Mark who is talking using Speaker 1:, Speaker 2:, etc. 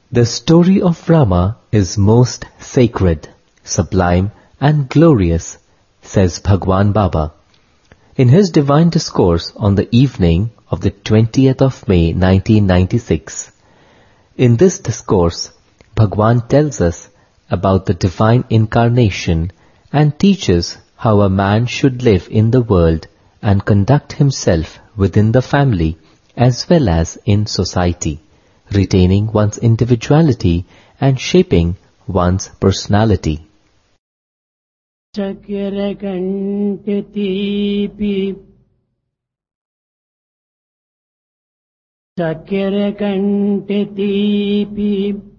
Speaker 1: The story of Rama is most sacred, sublime and glorious, says Bhagwan Baba. In his divine discourse on the evening of the 20th of May 1996, in this discourse, Bhagwan tells us about the divine incarnation and teaches how a man should live in the world and conduct himself within the family as well as in society, retaining one's individuality and shaping one's personality.
Speaker 2: చక్కెర కంటే తీపి